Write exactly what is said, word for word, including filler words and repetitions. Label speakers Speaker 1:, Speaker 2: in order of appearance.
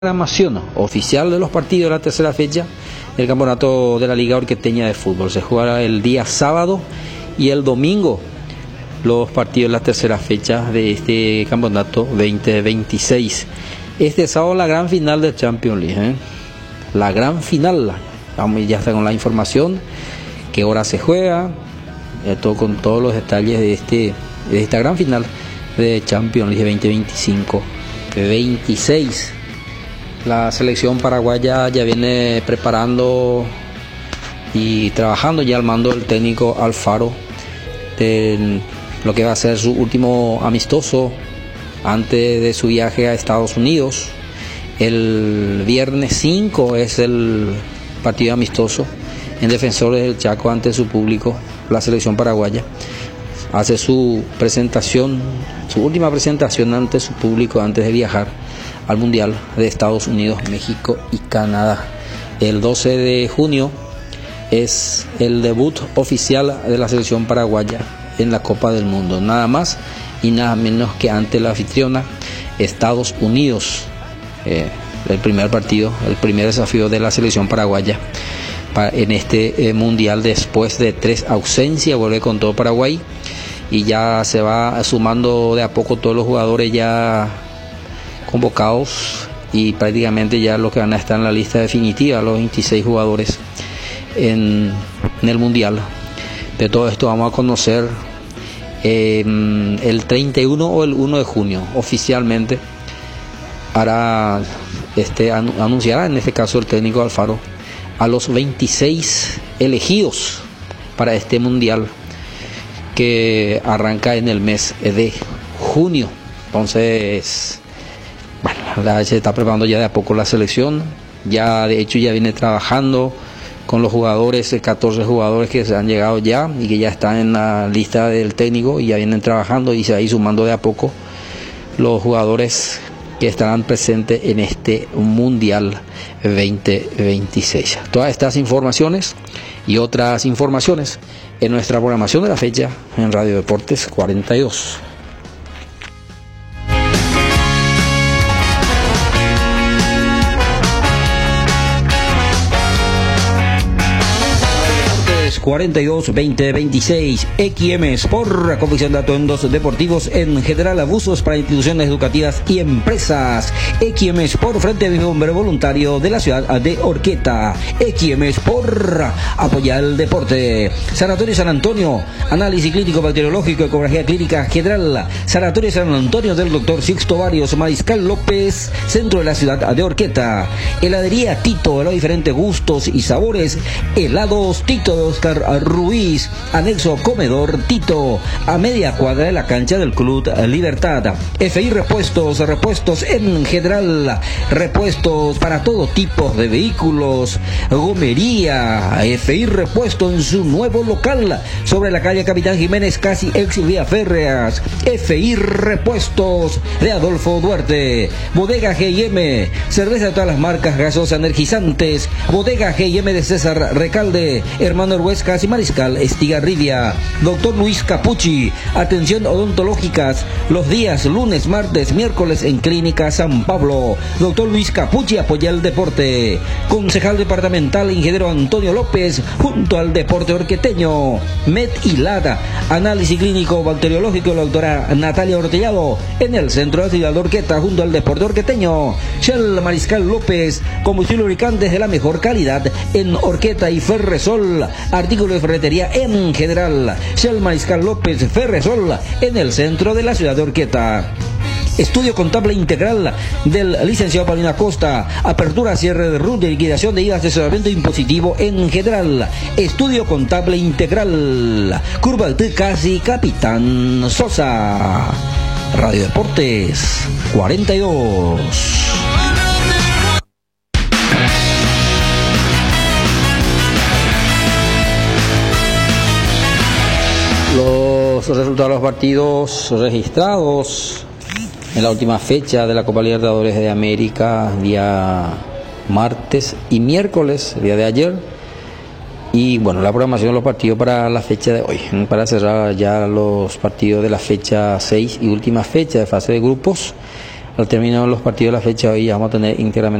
Speaker 1: Programación oficial de los partidos de la tercera fecha del campeonato de la Liga Orqueteña de Fútbol. Se jugará el día sábado y el domingo los partidos de la tercera fecha de este campeonato veinte veintiséis. Este sábado la gran final del Champions League, ¿eh? La gran final. Vamos, ya está con la información, qué hora se juega, eh, todo, con todos los detalles de, este, de esta gran final de Champions League veinte veinticinco veintiséis. La selección paraguaya ya viene preparando y trabajando ya al mando del técnico Alfaro de lo que va a ser su último amistoso antes de su viaje a Estados Unidos. El viernes cinco es el partido amistoso en Defensores del Chaco ante su público. La selección paraguaya hace su presentación, su última presentación ante su público antes de viajar al Mundial de Estados Unidos, México y Canadá. El doce de junio es el debut oficial de la selección paraguaya en la Copa del Mundo, nada más y nada menos que ante la anfitriona Estados Unidos. Eh, el primer partido, el primer desafío de la selección paraguaya para, en este eh, Mundial, después de tres ausencias, vuelve con todo Paraguay y ya se va sumando de a poco todos los jugadores ya convocados y prácticamente ya los que van a estar en la lista definitiva, los veintiséis jugadores en, en el Mundial. De todo esto vamos a conocer eh, el treinta y uno o el uno de junio oficialmente. Hará este anunciará en este caso el técnico Alfaro a los veintiséis elegidos para este Mundial que arranca en el mes de junio. Entonces, bueno, se está preparando ya de a poco la selección, ya de hecho ya viene trabajando con los jugadores, catorce jugadores que se han llegado ya y que ya están en la lista del técnico y ya vienen trabajando y se va a ir sumando de a poco los jugadores que estarán presentes en este Mundial veinte veintiséis. Todas estas informaciones y otras informaciones en nuestra programación de la fecha en Radio Deportes cuarenta y dos. cuarenta y dos veinte veintiséis. X M Sport, confección de atuendos deportivos en general, abusos para instituciones educativas y empresas. X M Sport, frente al bomber voluntario de la ciudad de Orqueta. X M Sport, apoya el deporte. Sanatorio San Antonio, análisis clínico bacteriológico, ecografía clínica general. Sanatorio San Antonio del doctor Sixto Barrios Mariscal López, centro de la ciudad de Orqueta. Heladería Tito, los diferentes gustos y sabores. Helados Tito de Oscar Ruiz, anexo comedor Tito, a media cuadra de la cancha del Club Libertad. F I Repuestos, repuestos en general, repuestos para todo tipo de vehículos. Gomería F I Repuesto en su nuevo local sobre la calle Capitán Jiménez, casi ex Vía Férreas. F I Repuestos de Adolfo Duarte. Bodega G y M, cerveza de todas las marcas, gaseosas, energizantes. Bodega G y M de César Recalde, Hermano Huesca y Mariscal Estigarribia. Doctor Luis Capucci, atención odontológicas los días lunes, martes, miércoles en Clínica San Pablo. Doctor Luis Capucci apoya el deporte. Concejal departamental ingeniero Antonio López junto al deporte orqueteño. Med Hilada, análisis clínico bacteriológico, la doctora Natalia Ortellado en el centro de la ciudad de Orqueta junto al deporte orqueteño. Shell Mariscal López, combustible lubricantes de la mejor calidad en Orqueta y Ferresol, artículos de ferretería en general. Shell Mariscal López, Ferresol en el centro de la ciudad de Orqueta. Estudio contable integral del licenciado Paulino Acosta, apertura, cierre de R U T, liquidación de I V A, asesoramiento impositivo en general. Estudio contable integral, Curva de Casi Capitán Sosa. Radio Deportes cuarenta y dos. Los resultados de los partidos registrados en la última fecha de la Copa Libertadores de América, día martes y miércoles, el día de ayer. Y bueno, la programación de los partidos para la fecha de hoy, para cerrar ya los partidos de la fecha seis y última fecha de fase de grupos. Al término de los partidos de la fecha hoy ya vamos a tener íntegramente